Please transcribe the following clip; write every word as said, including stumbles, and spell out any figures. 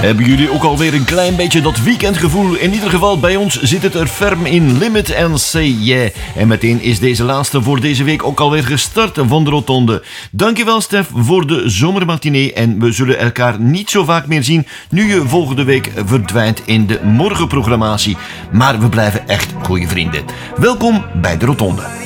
Hebben jullie ook alweer een klein beetje dat weekendgevoel? In ieder geval bij ons zit het er ferm in. Limit and say yeah. En meteen is deze laatste voor deze week ook alweer gestart van de Rotonde. Dankjewel Stef voor de zomermatinee. En we zullen elkaar niet zo vaak meer zien nu je volgende week verdwijnt in de morgenprogrammatie. Maar we blijven echt goede vrienden. Welkom bij de Rotonde.